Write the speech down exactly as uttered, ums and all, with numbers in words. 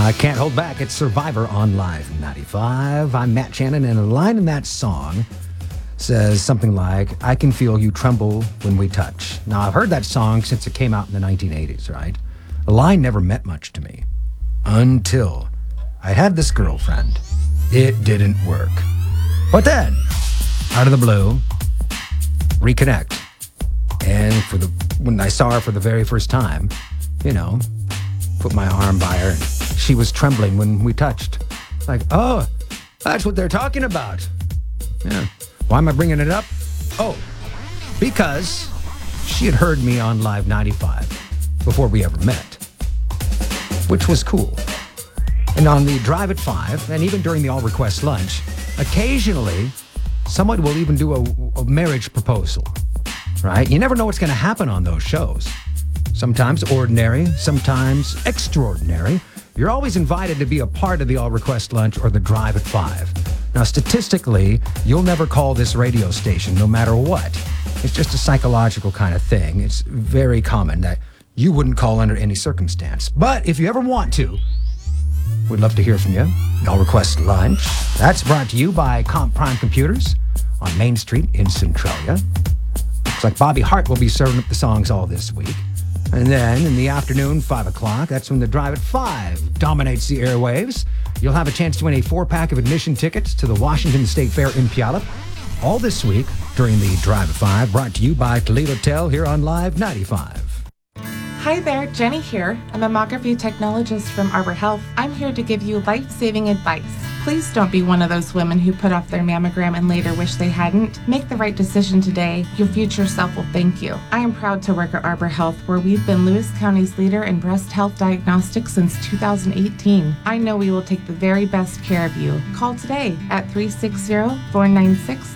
I Can't Hold Back. It's Survivor on Live ninety-five. I'm Matt Shannon, and a line in that song says something like, I can feel you tremble when we touch. Now, I've heard that song since it came out in the nineteen eighties, right? The line never meant much to me until I had this girlfriend. It didn't work. But then, out of the blue, reconnect. And for the when I saw her for the very first time, you know, put my arm by her, and she was trembling when we touched. Like, oh, that's what they're talking about. Yeah. Why am I bringing it up? Oh, because she had heard me on Live ninety-five before we ever met, which was cool. And on the Drive at five, and even during the All Request Lunch, occasionally, someone will even do a, a marriage proposal, right? You never know what's going to happen on those shows. Sometimes ordinary, sometimes extraordinary. You're always invited to be a part of the All Request Lunch or the Drive at five. Now, statistically, you'll never call this radio station no matter what. It's just a psychological kind of thing. It's very common that you wouldn't call under any circumstance. But if you ever want to, we'd love to hear from you. All Request Lunch. That's brought to you by Comp Prime Computers on Main Street in Centralia. Looks like Bobby Hart will be serving up the songs all this week. And then in the afternoon, five o'clock, that's when the Drive at five dominates the airwaves. You'll have a chance to win a four-pack of admission tickets to the Washington State Fair in Puyallup. All this week during the Drive at five, brought to you by Toledo Tel here on Live ninety-five. Hi there, Jenny here, a mammography technologist from Arbor Health. I'm here to give you life-saving advice. Please don't be one of those women who put off their mammogram and later wish they hadn't. Make the right decision today. Your future self will thank you. I am proud to work at Arbor Health, where we've been Lewis County's leader in breast health diagnostics since two thousand eighteen. I know we will take the very best care of you. Call today at three six zero, four nine six,